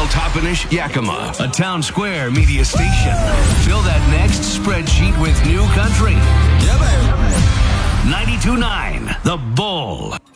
El Toppenish, Yakima, a Town Square media station. Fill that next spreadsheet with new country. Yeah, baby. 92.9 The Bull.